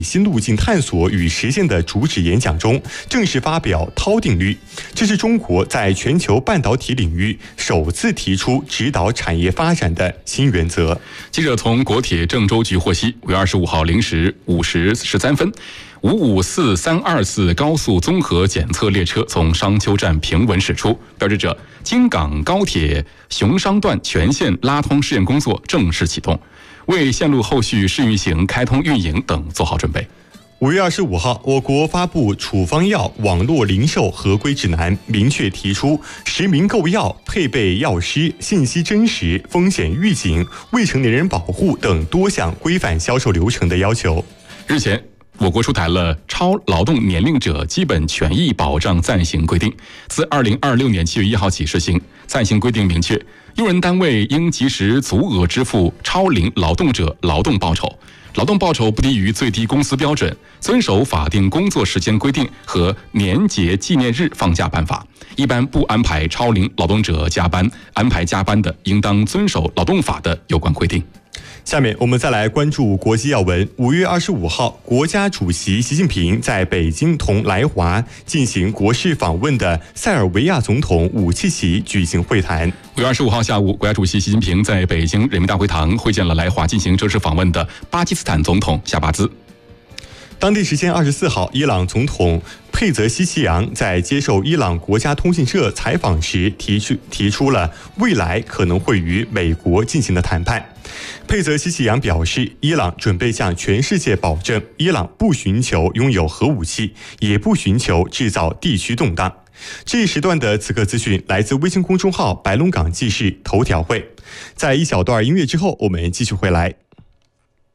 新路径探索与实现的主旨演讲中，正式发表涛定律，这是中国在全球半导体领域首次提出指导产业发展的新原则。 记者从国铁郑州局获悉，5月25号0时5时13分，554324高速综合检测列车从商丘站平稳驶出，标志着京港高铁熊商段全线拉通试验工作正式启动，为线路后续试运行、开通运营等做好准备。 5月25号，我国发布处方药网络零售合规指南，明确提出实名购药、配备药师、信息真实、风险预警、未成年人保护等多项规范销售流程的要求。 日前，我国出台了《超劳动年龄者基本权益保障暂行规定》，自2026年7月1号起施行。暂行规定明确，用人单位应及时足额支付超龄劳动者劳动报酬，劳动报酬不低于最低工资标准，遵守法定工作时间规定和年节纪念日放假办法。一般不安排超龄劳动者加班，安排加班的应当遵守劳动法的有关规定。 下面我们再来关注国际要闻。5月25号，国家主席习近平在北京同来华进行国事访问的塞尔维亚总统武契奇举行会谈。 5月25号下午，国家主席习近平在北京人民大会堂会见了来华进行正式访问的巴基斯坦总统夏巴兹。 当地时间24号，伊朗总统佩泽西奇扬在接受伊朗国家通讯社采访时提出了未来可能会与美国进行的谈判。佩泽西奇扬表示，伊朗准备向全世界保证，伊朗不寻求拥有核武器，也不寻求制造地区动荡。这一时段的此刻资讯来自微信公众号白龙港记事头条会。在一小段音乐之后，我们继续回来。